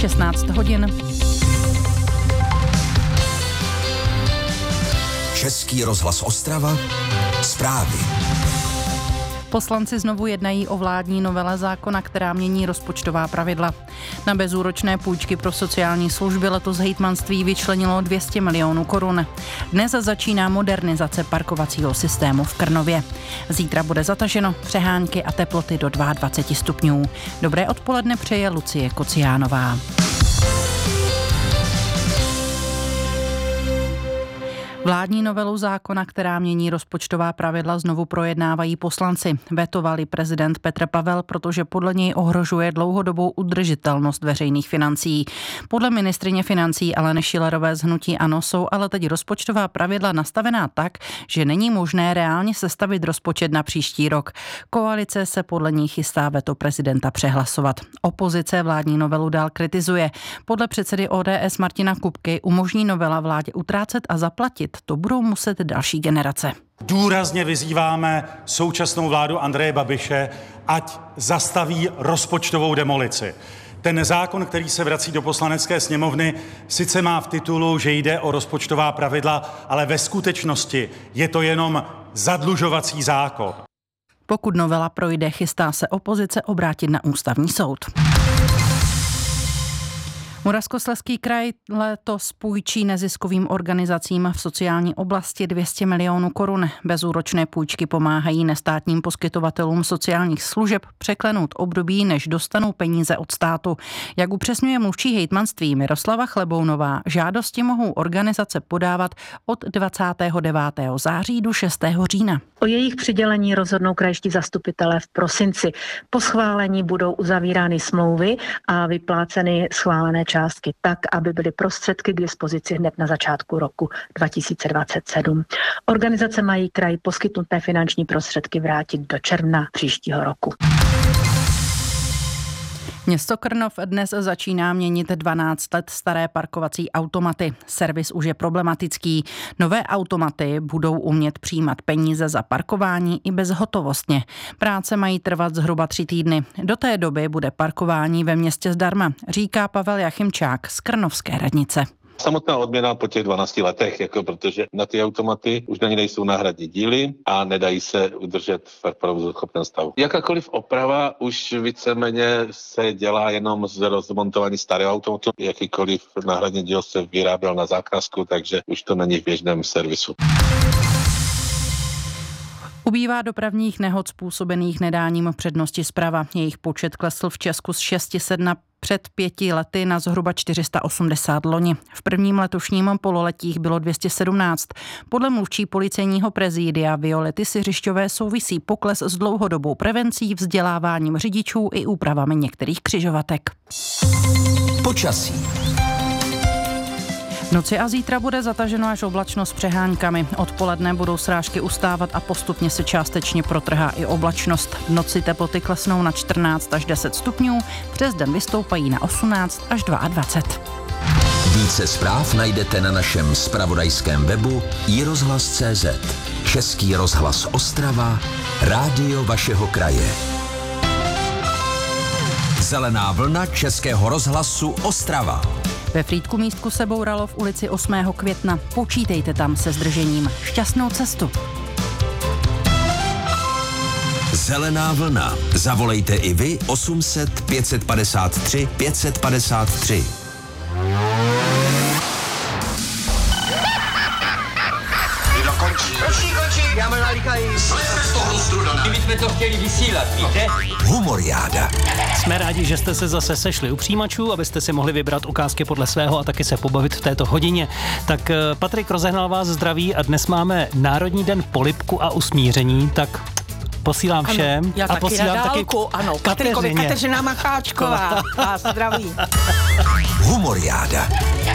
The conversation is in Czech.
16 hodin. Český rozhlas Ostrava, zprávy. Poslanci znovu jednají o vládní novele zákona, která mění rozpočtová pravidla. Na bezúročné půjčky pro sociální služby letos hejtmanství vyčlenilo 200 milionů korun. Dnes začíná modernizace parkovacího systému v Krnově. Zítra bude zataženo, přehánky a teploty do 22 stupňů. Dobré odpoledne přeje Lucie Kociánová. Vládní novelu zákona, která mění rozpočtová pravidla, znovu projednávají poslanci. Vetovali prezident Petr Pavel, protože podle něj ohrožuje dlouhodobou udržitelnost veřejných financí. Podle ministryně financí Aleny Schillerové z hnutí ANO jsou ale teď rozpočtová pravidla nastavená tak, že není možné reálně sestavit rozpočet na příští rok. Koalice se podle ní chystá veto prezidenta přehlasovat. Opozice vládní novelu dál kritizuje. Podle předsedy ODS Martina Kupky umožní novela vládě utrácet a zaplatit. To budou muset další generace. Důrazně vyzýváme současnou vládu Andreje Babiše, ať zastaví rozpočtovou demolici. Ten zákon, který se vrací do Poslanecké sněmovny, sice má v titulu, že jde o rozpočtová pravidla, ale ve skutečnosti je to jenom zadlužovací zákon. Pokud novela projde, chystá se opozice obrátit na ústavní soud. Moravskoslezský kraj letos půjčí neziskovým organizacím v sociální oblasti 200 milionů korun. Bezúročné půjčky pomáhají nestátním poskytovatelům sociálních služeb překlenout období, než dostanou peníze od státu. Jak upřesňuje mluvčí hejtmanství Miroslava Chlebounová, žádosti mohou organizace podávat od 29. září do 6. října. O jejich přidělení rozhodnou krajští zastupitelé v prosinci. Po schválení budou uzavírány smlouvy a vypláceny schválené částky tak, aby byly prostředky k dispozici hned na začátku roku 2027. Organizace mají kraji poskytnuté finanční prostředky vrátit do června příštího roku. Město Krnov dnes začíná měnit 12 let staré parkovací automaty. Servis už je problematický. Nové automaty budou umět přijímat peníze za parkování i bezhotovostně. Práce mají trvat zhruba 3 týdny. Do té doby bude parkování ve městě zdarma, říká Pavel Jachimčák z krnovské radnice. Samotná odměna po těch 12 letech, protože na ty automaty už na ně nejsou náhradní díly a nedají se udržet v provozuschopném stavu. Jakákoliv oprava už víceméně se dělá jenom z rozmontování starého automatu. Jakýkoliv náhradní díl se vyráběl na zákazku, takže už to není v běžném servisu. Ubývá dopravních nehod způsobených nedáním přednosti zprava. Jejich počet klesl v Česku z 600 před 5 lety na zhruba 480 loni. V prvním letošním pololetích bylo 217. Podle mluvčí policejního prezídia Violety Siřišťové souvisí pokles s dlouhodobou prevencí, vzděláváním řidičů i úpravami některých křižovatek. Počasí. V noci a zítra bude zataženo až oblačno s přeháňkami. Odpoledne budou srážky ustávat a postupně se částečně protrhá i oblačnost. V noci teploty klesnou na 14 až 10 stupňů, přes den vystoupají na 18 až 22. Více zpráv najdete na našem zpravodajském webu iRozhlas.cz. Český rozhlas Ostrava, rádio vašeho kraje. Zelená vlna Českého rozhlasu Ostrava. Ve Frýdku místku se bouralo v ulici 8. května. Počítejte tam se zdržením. Šťastnou cestu. Zelená vlna. Zavolejte i vy 800 553 553. Končí, já mám nalíkají. Slejte z toho strudana. My jsme to chtěli vysílat, víte? Humoriáda. Jsme rádi, že jste se zase sešli u přijímačů, abyste si mohli vybrat ukázky podle svého a taky se pobavit v této hodině. Tak Patrik Rozehnal vás zdraví a dnes máme Národní den polibku a usmíření, tak posílám všem. Ano, já a taky posílám taky ano, Patrikovi Kateřina Macháčková. Vás zdraví. Humoriáda.